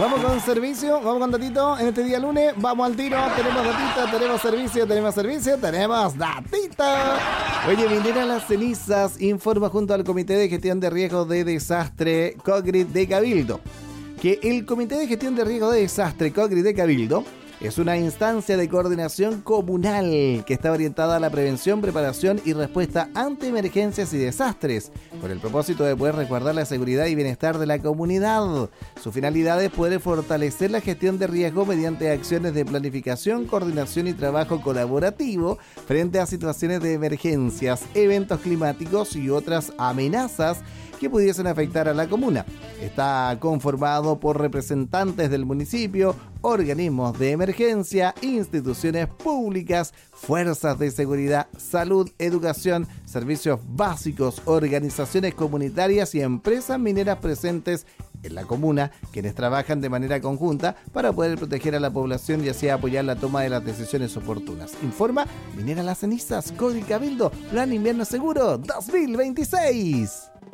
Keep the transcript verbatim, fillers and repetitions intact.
Vamos con servicio, vamos con datito en este día lunes, vamos al tiro, tenemos datita, tenemos servicio, tenemos servicio, tenemos datita. Oye, Minera Las Cenizas informa junto al Comité de Gestión de Riesgo de Desastre COGRI de Cabildo que el Comité de Gestión de Riesgo de Desastre COGRI de Cabildo es una instancia de coordinación comunal que está orientada a la prevención, preparación y respuesta ante emergencias y desastres, con el propósito de poder resguardar la seguridad y bienestar de la comunidad. Su finalidad es poder fortalecer la gestión de riesgo mediante acciones de planificación, coordinación y trabajo colaborativo frente a situaciones de emergencias, eventos climáticos y otras amenazas que pudiesen afectar a la comuna. Está conformado por representantes del municipio, organismos de emergencia, instituciones públicas, fuerzas de seguridad, salud, educación, servicios básicos, organizaciones comunitarias y empresas mineras presentes en la comuna, quienes trabajan de manera conjunta para poder proteger a la población y así apoyar la toma de las decisiones oportunas. Informa Minera Las Cenizas, COGRI Cabildo, Plan Invierno Seguro dos mil veintiséis.